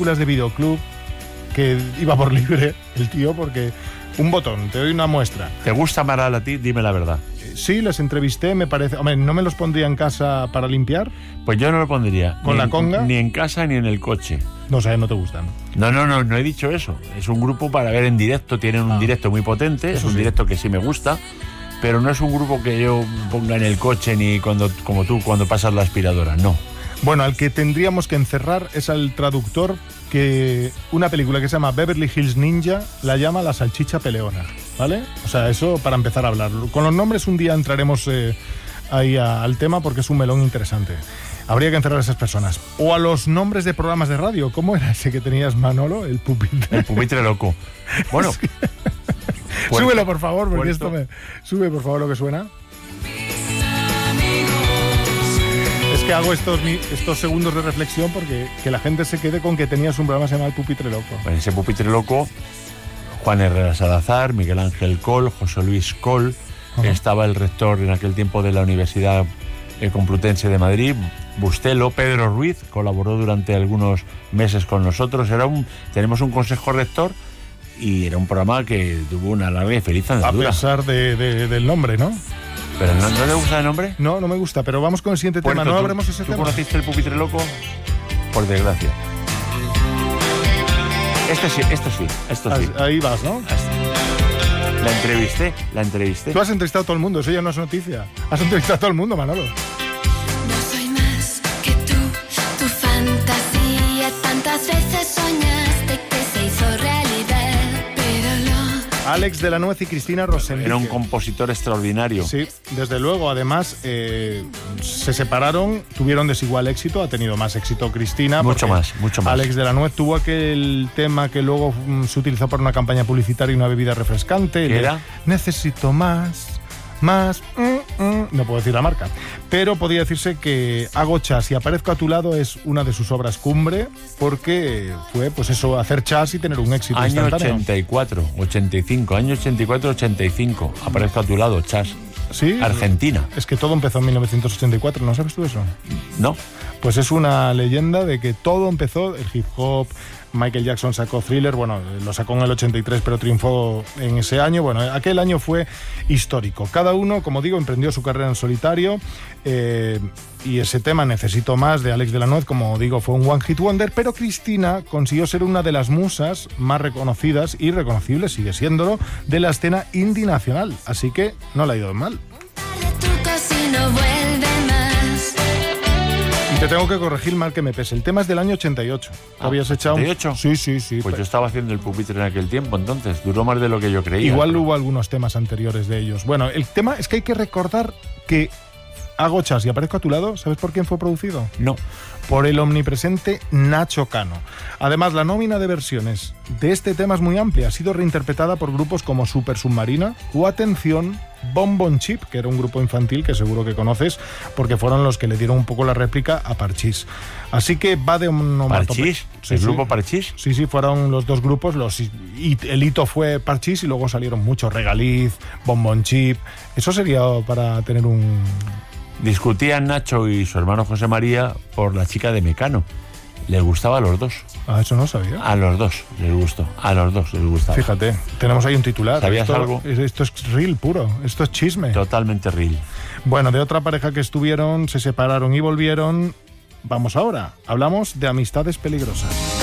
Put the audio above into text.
películas de videoclub, que iba por libre el tío, porque un botón, te doy una muestra. ¿Te gusta Amaral a ti? Dime la verdad. Sí, les entrevisté, me parece. Hombre, ¿no me los pondría en casa para limpiar? Pues yo no lo pondría. ¿Con la conga? Ni en casa ni en el coche. No sé, no te gustan. No he dicho eso. Es un grupo para ver en directo, tienen un directo muy potente, es un directo que sí me gusta, pero no es un grupo que yo ponga en el coche ni como tú cuando pasas la aspiradora, no. Bueno, al que tendríamos que encerrar es al traductor, que una película que se llama Beverly Hills Ninja la llama La Salchicha Peleona, ¿vale? O sea, eso para empezar a hablar. Con los nombres un día entraremos ahí al tema, porque es un melón interesante. Habría que encerrar a esas personas. O a los nombres de programas de radio. ¿Cómo era ese que tenías, Manolo? El pupitre. El pupitre loco. Bueno. Súbelo, por favor, porque esto me... Sube, por favor, lo que suena. Es que hago estos segundos de reflexión porque que la gente se quede con que tenías un programa que se llama El Pupitre Loco. Bueno, ese Pupitre Loco, Juan Herrera Salazar, Miguel Ángel Col, José Luis Col, estaba el rector en aquel tiempo de la Universidad Complutense de Madrid, Bustelo, Pedro Ruiz, colaboró durante algunos meses con nosotros. Tenemos un consejo rector y era un programa que tuvo una larga y feliz andadura. A pesar del nombre, ¿no? ¿Pero no te gusta el nombre? No me gusta, pero vamos con el siguiente tema. ¿No habremos ese tema? ¿Tú conociste el Pupitre Loco? Por desgracia. Esto sí. Ahí vas, ¿no? La entrevisté. Tú has entrevistado a todo el mundo, eso ya no es noticia. Has entrevistado a todo el mundo, Manolo. No soy más que tú, tu fantasía. Tantas veces soñaste que se hizo realidad, pero Alex de la Nuez y Cristina Rosenberg. Era un compositor extraordinario. Sí, desde luego. Además, se separaron, tuvieron desigual éxito. Ha tenido más éxito Cristina. Mucho más. Alex de la Nuez tuvo aquel tema que luego se utilizó para una campaña publicitaria y una bebida refrescante. ¿Qué era? Necesito más. No puedo decir la marca, pero podría decirse que Hago Chas y Aparezco a tu lado es una de sus obras cumbre, porque fue, pues eso, hacer chas y tener un éxito año instantáneo. 84, 85, año 84, 85, Aparezco a tu lado, chas. Sí. Argentina. Es que todo empezó en 1984, ¿no sabes tú eso? No. Pues es una leyenda de que todo empezó, el hip hop. Michael Jackson sacó Thriller, bueno, lo sacó en el 83, pero triunfó en ese año. Bueno, aquel año fue histórico. Cada uno, como digo, emprendió su carrera en solitario, y ese tema, Necesito más, de Alex de la Nuez, como digo, fue un one hit wonder, pero Cristina consiguió ser una de las musas más reconocidas y reconocibles, sigue siéndolo, de la escena indie nacional. Así que no le ha ido mal. Y te tengo que corregir, mal que me pese. El tema es del año 88. ¿Habías echado? ¿88? Sí. Pues yo estaba haciendo el pupitre en aquel tiempo, entonces duró más de lo que yo creía. Igual hubo algunos temas anteriores de ellos. Bueno, el tema es que hay que recordar que Hago Chas y Aparezco a tu lado, ¿sabes por quién fue producido? No. Por el omnipresente Nacho Cano. Además, la nómina de versiones de este tema es muy amplia. Ha sido reinterpretada por grupos como Super Submarina o, atención, Bon Bon Chip, que era un grupo infantil que seguro que conoces, porque fueron los que le dieron un poco la réplica a Parchís. Así que va de onomatopeya. ¿Parchís? ¿El grupo Parchís? Sí, fueron los dos grupos. El hito fue Parchís y luego salieron muchos, Regaliz, Bon Bon Chip. Eso sería para tener un... Discutían Nacho y su hermano José María por la chica de Mecano. Les gustaba a los dos. Ah, eso no sabía. A los dos les gustó. A los dos les gustaba. Fíjate, tenemos ahí un titular. ¿Sabías algo? Esto es real puro. Esto es chisme. Totalmente real. Bueno, de otra pareja que estuvieron, se separaron y volvieron. Vamos ahora. Hablamos de amistades peligrosas.